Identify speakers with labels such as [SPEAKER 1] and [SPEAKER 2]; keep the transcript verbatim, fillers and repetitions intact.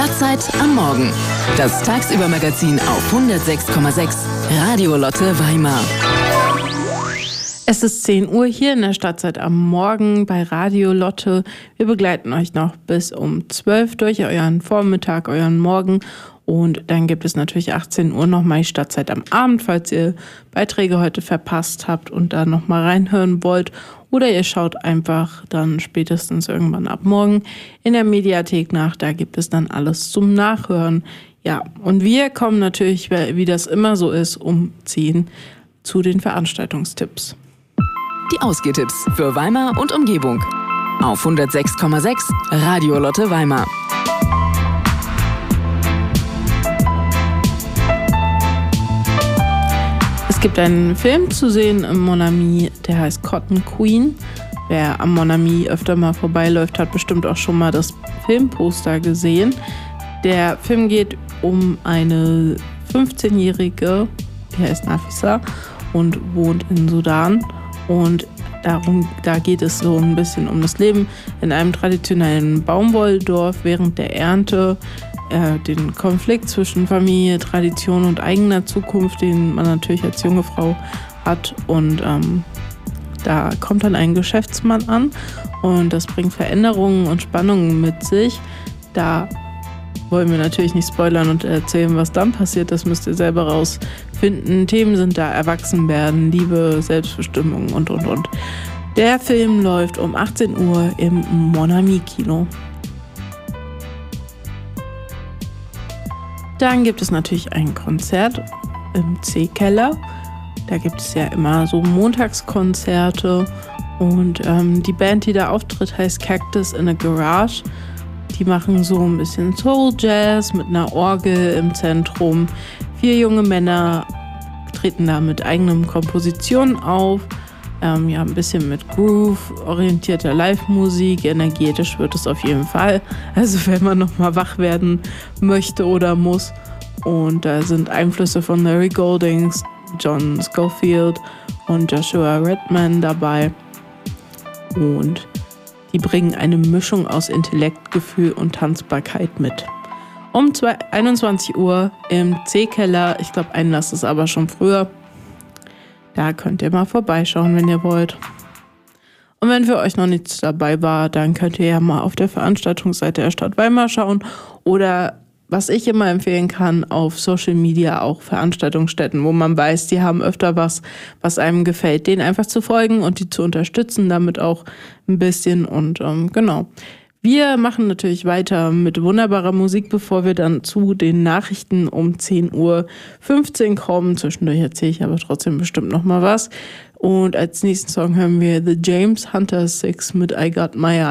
[SPEAKER 1] Stadtzeit am Morgen. Das Tagsüber-Magazin auf hundertsechs Komma sechs Radio Lotte Weimar.
[SPEAKER 2] Es ist zehn Uhr hier in der Stadtzeit am Morgen bei Radio Lotte. Wir begleiten euch noch bis um zwölf durch euren Vormittag, euren Morgen. Und dann gibt es natürlich achtzehn Uhr nochmal die Stadtzeit am Abend, falls ihr Beiträge heute verpasst habt und da nochmal reinhören wollt. Oder ihr schaut einfach dann spätestens irgendwann ab morgen in der Mediathek nach. Da gibt es dann alles zum Nachhören. Ja, und wir kommen natürlich, wie das immer so ist, um zehn zu den Veranstaltungstipps.
[SPEAKER 1] Die Ausgehtipps für Weimar und Umgebung. Auf hundertsechs Komma sechs Radio Lotte Weimar.
[SPEAKER 2] Es gibt einen Film zu sehen im Mon Ami, der heißt Cotton Queen. Wer am Mon Ami öfter mal vorbeiläuft, hat bestimmt auch schon mal das Filmposter gesehen. Der Film geht um eine fünfzehnjährige, die heißt Nafisa und wohnt in Sudan. Und darum, da geht es so ein bisschen um das Leben in einem traditionellen Baumwolldorf während der Ernte. Äh, den Konflikt zwischen Familie, Tradition und eigener Zukunft, den man natürlich als junge Frau hat. Und ähm, da kommt dann ein Geschäftsmann an und das bringt Veränderungen und Spannungen mit sich. Da wollen wir natürlich nicht spoilern und erzählen, was dann passiert. Das müsst ihr selber rausfinden. Themen sind da Erwachsenwerden, Liebe, Selbstbestimmung und, und, und. Der Film läuft um achtzehn Uhr im Mon Ami Kino. Dann gibt es natürlich ein Konzert im C-Keller. Da gibt es ja immer so Montagskonzerte. Und ähm, die Band, die da auftritt, heißt Cactus in a Garage. Die machen so ein bisschen Soul Jazz mit einer Orgel im Zentrum. Vier junge Männer treten da mit eigenen Kompositionen auf. Ähm, ja, ein bisschen mit Groove-orientierter Live-Musik. Energetisch wird es auf jeden Fall. Also wenn man nochmal wach werden möchte oder muss. Und da sind Einflüsse von Larry Goldings, John Scofield und Joshua Redman dabei. Und die bringen eine Mischung aus Intellekt, Gefühl und Tanzbarkeit mit. Um einundzwanzig Uhr im C-Keller. Ich glaube, Einlass ist aber schon früher. Da könnt ihr mal vorbeischauen, wenn ihr wollt. Und wenn für euch noch nichts dabei war, dann könnt ihr ja mal auf der Veranstaltungsseite der Stadt Weimar schauen. Oder, was ich immer empfehlen kann, auf Social Media auch Veranstaltungsstätten, wo man weiß, die haben öfter was, was einem gefällt, denen einfach zu folgen und die zu unterstützen, damit auch ein bisschen. Und ähm, genau. Wir machen natürlich weiter mit wunderbarer Musik, bevor wir dann zu den Nachrichten um zehn Uhr fünfzehn kommen. Zwischendurch erzähle ich aber trotzdem bestimmt noch mal was. Und als nächsten Song hören wir The James Hunter Six mit I Got My